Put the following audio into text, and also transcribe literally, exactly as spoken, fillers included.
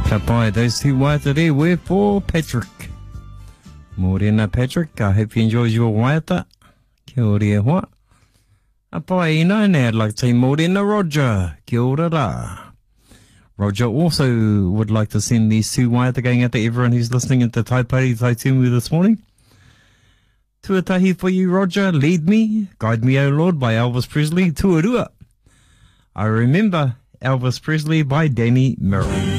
Ka pai, those two waiata there were for Patrick. Morena Patrick, I hope you enjoyed your waiata. Kia ora hoa. A pai ina, and I'd like to say Morena Roger. Kia ora ra. Roger also would like to send these two waiata going out to everyone who's listening at the Taipari Taitumu this morning. Tuatahi for you, Roger. Lead Me, Guide Me, O Lord, by Elvis Presley. Tuarua. I Remember Elvis Presley by Danny Merrill.